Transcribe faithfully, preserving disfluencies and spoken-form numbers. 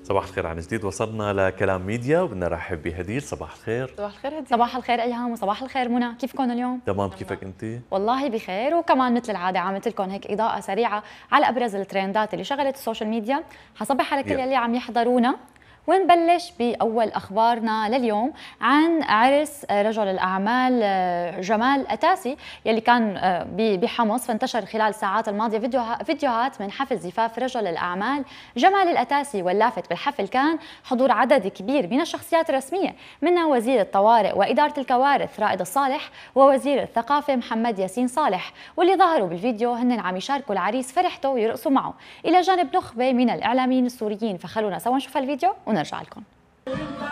صباح الخير عن جديد، وصلنا لكلام ميديا وبدنا نرحب بهدير. صباح الخير. صباح الخير هدي. صباح الخير ايهام وصباح الخير منى، كيفكم اليوم؟ تمام، كيفك انت؟ والله بخير، وكمان مثل العاده عملت لكم هيك اضاءه سريعه على ابرز الترندات اللي شغلت السوشيال ميديا. حصبح على كل يلا. يلي عم يحضرونا، ونبلش باول اخبارنا لليوم عن عرس رجل الاعمال جمال أتاسي يلي كان بحمص. فانتشر خلال الساعات الماضيه فيديوهات من حفل زفاف رجل الاعمال جمال الأتاسي، واللافت بالحفل كان حضور عدد كبير من الشخصيات الرسميه، منها وزير الطوارئ واداره الكوارث رائد الصالح، ووزير الثقافه محمد ياسين صالح، واللي ظهروا بالفيديو هن عم يشاركوا العريس فرحته ويرقصوا معه، الى جانب نخبه من الاعلاميين السوريين. فخلونا سوا نشوف الفيديو ونرجع لكم.